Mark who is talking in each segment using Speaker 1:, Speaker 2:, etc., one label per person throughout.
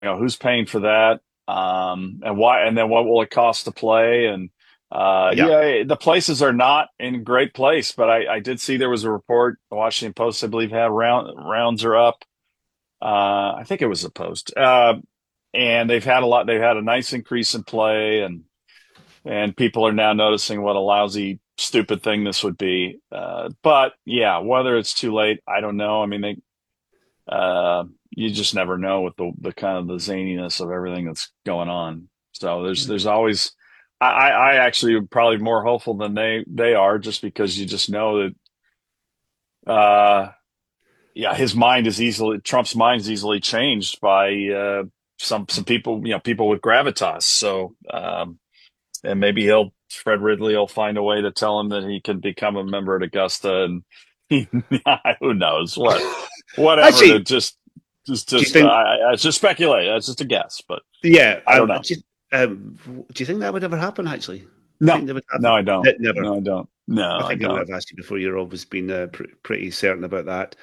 Speaker 1: who's paying for that, and why, and then what will it cost to play? And
Speaker 2: Yeah.
Speaker 1: yeah, the places are not in a great place. But I did see there was a report, the Washington Post, I believe, had rounds are up. I think it was a Post, and they've had a lot. They've had a nice increase in play, and people are now noticing what a lousy, stupid thing this would be. But yeah, whether it's too late, I don't know. I mean, you just never know with the kind of the zaniness of everything that's going on. So there's always. I actually am probably more hopeful than they are, just because you just know that yeah, his mind is easily Trump's mind is easily changed by some people, people with gravitas. So and maybe he'll Fred Ridley will find a way to tell him that he can become a member at Augusta, and who knows whatever, to
Speaker 2: Actually, do you
Speaker 1: just
Speaker 2: think?
Speaker 1: I just speculate. That's just a guess, but
Speaker 2: Yeah.
Speaker 1: I don't know.
Speaker 2: Do you think that would ever happen? Actually, do you
Speaker 1: No,
Speaker 2: think that would
Speaker 1: no,
Speaker 2: happen?
Speaker 1: I don't.
Speaker 2: Never.
Speaker 1: No, I don't. No,
Speaker 2: I
Speaker 1: I
Speaker 2: think I would
Speaker 1: don't.
Speaker 2: have asked you before. You've always been pretty certain about that.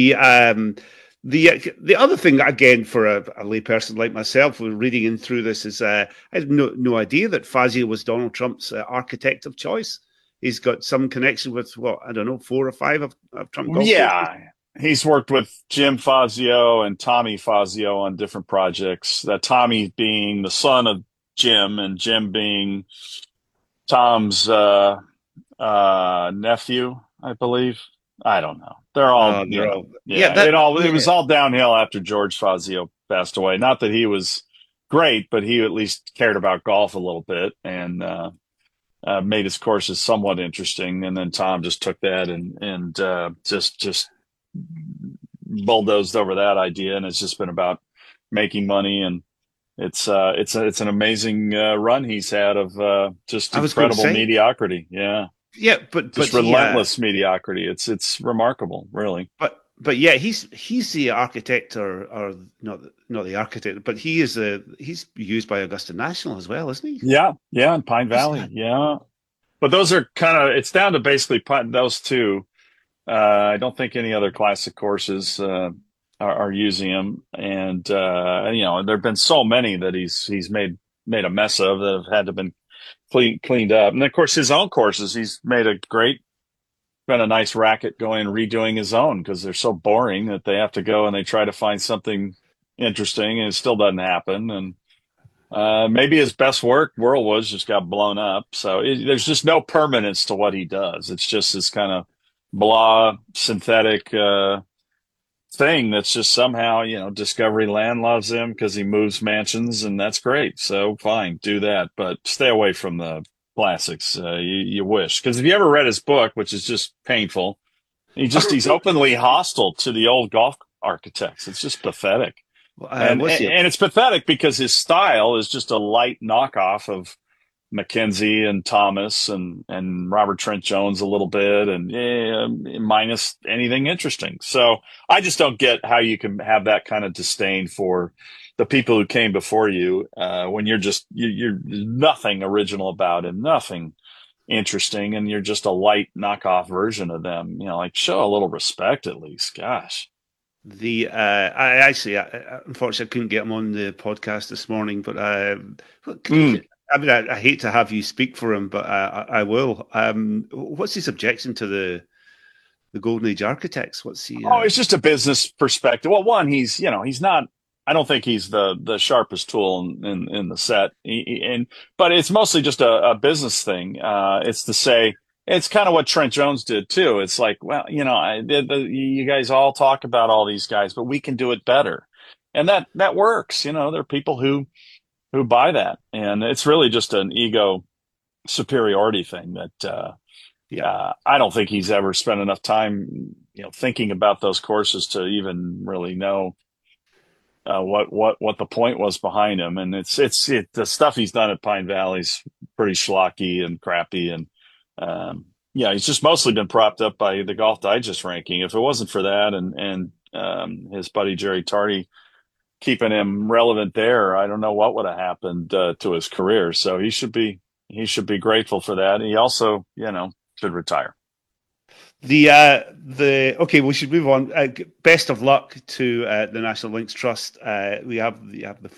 Speaker 2: The other thing, again, for a layperson like myself, who reading in through this, is I had no idea that Fazio was Donald Trump's architect of choice. He's got some connection with, what, I don't know, four or five of Trump golf courses.
Speaker 1: Yeah, he's worked with Jim Fazio and Tommy Fazio on different projects. That Tommy being the son of Jim, and Jim being Tom's nephew, I believe. I don't know. They're all,
Speaker 2: They're all, yeah,
Speaker 1: yeah. It was
Speaker 2: yeah.
Speaker 1: all downhill after George Fazio passed away. Not that he was great, but he at least cared about golf a little bit, and made his courses somewhat interesting. And then Tom just took that and just bulldozed over that idea, and it's just been about making money. And it's an amazing run he's had of just
Speaker 2: I was going to
Speaker 1: incredible
Speaker 2: say,
Speaker 1: mediocrity. Yeah,
Speaker 2: yeah,
Speaker 1: just relentless mediocrity. It's remarkable, really.
Speaker 2: but yeah, he's the architect, or not the architect, but he's used by Augusta National as well, isn't he?
Speaker 1: Yeah, yeah, in Pine
Speaker 2: Who's
Speaker 1: Valley.
Speaker 2: that?
Speaker 1: Yeah, but those are kind of, it's down to basically those two. I don't think any other classic courses are using him, and there've been so many that he's made a mess of, that have had to been cleaned up. And of course, his own courses, he's made been a nice racket going and redoing his own, because they're so boring that they have to go and they try to find something interesting, and it still doesn't happen. And maybe his best work, Whirl Woods, just got blown up. So there's just no permanence to what he does. It's just this kind of blah, synthetic thing that's just somehow, Discovery Land loves him because he moves mansions, and that's great. So fine, do that, but stay away from the classics. You wish, because if you ever read his book, which is just painful, he's openly hostile to the old golf architects. It's just pathetic. And,
Speaker 2: What's he?
Speaker 1: and it's pathetic because his style is just a light knockoff of Mackenzie and Thomas and Robert Trent Jones a little bit, and minus anything interesting. So I just don't get how you can have that kind of disdain for the people who came before you, when you're nothing original about him, nothing interesting, and you're just a light knockoff version of them. Like, show a little respect at least. Gosh.
Speaker 2: I actually, unfortunately, I couldn't get him on the podcast this morning, but look,
Speaker 1: Mm.
Speaker 2: I mean, I hate to have you speak for him, but I will. What's his objection to the Golden Age architects? What's he?
Speaker 1: Oh, it's just a business perspective. Well, one, he's not. I don't think he's the sharpest tool in the set. But it's mostly just a business thing. It's to say, it's kind of what Trent Jones did too. It's like, well, you guys all talk about all these guys, but we can do it better, and that works. There are people who buy that, and it's really just an ego superiority thing that.
Speaker 2: Yeah.
Speaker 1: I don't think he's ever spent enough time, thinking about those courses to even really know what the point was behind him. And the stuff he's done at Pine Valley's pretty schlocky and crappy. And yeah, he's just mostly been propped up by the Golf Digest ranking. If it wasn't for that and his buddy Jerry Tardy keeping him relevant there, I don't know what would have happened to his career. So he should be grateful for that. He also, should retire.
Speaker 2: The okay, we should move on. Best of luck to the National Links Trust. We have the